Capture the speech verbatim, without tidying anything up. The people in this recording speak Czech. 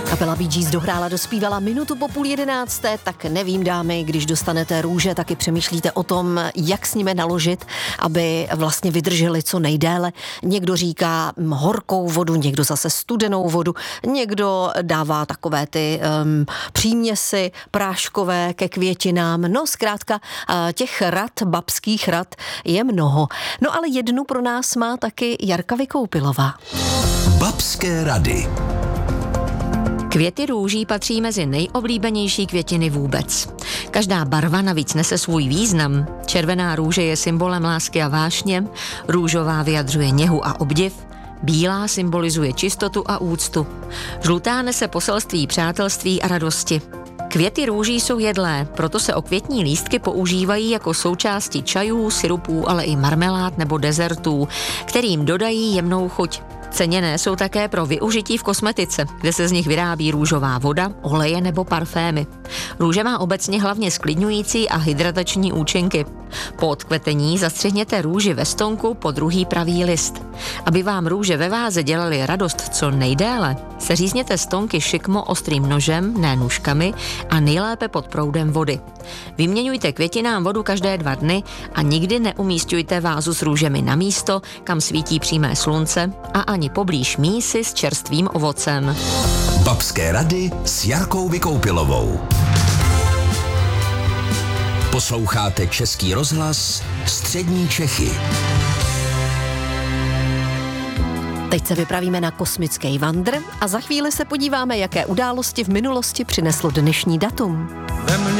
Kapela Bee Gees dohrála, dospívala minutu po půl jedenácté, tak nevím, dámy, když dostanete růže, taky přemýšlíte o tom, jak s nimi naložit, aby vlastně vydrželi co nejdéle. Někdo říká horkou vodu, někdo zase studenou vodu, někdo dává takové ty um, příměsi práškové ke květinám. No zkrátka uh, těch rad, babských rad je mnoho. No ale jednu pro nás má taky Jarka Vykoupilová. Babské rady. Květy růží patří mezi nejoblíbenější květiny vůbec. Každá barva navíc nese svůj význam. Červená růže je symbolem lásky a vášně, růžová vyjadřuje něhu a obdiv, bílá symbolizuje čistotu a úctu. Žlutá nese poselství přátelství a radosti. Květy růží jsou jedlé, proto se okvětní lístky používají jako součásti čajů, syrupů, ale i marmelád nebo dezertů, kterým dodají jemnou chuť. Ceněné jsou také pro využití v kosmetice, kde se z nich vyrábí růžová voda, oleje nebo parfémy. Růže má obecně hlavně sklidňující a hydratační účinky. Po odkvetení zastřihněte růži ve stonku po druhý pravý list. Aby vám růže ve váze dělaly radost co nejdéle, seřízněte stonky šikmo ostrým nožem, ne nůžkami, a nejlépe pod proudem vody. Vyměňujte květinám vodu každé dva dny a nikdy neumísťujte vázu s růžemi na místo, kam svítí přímé slunce, a ani poblíž mísy s čerstvým ovocem. Babské rady s Jarkou Vykoupilovou. Posloucháte Český rozhlas Střední Čechy. Teď se vypravíme na kosmický vandr a za chvíli se podíváme, jaké události v minulosti přineslo dnešní datum.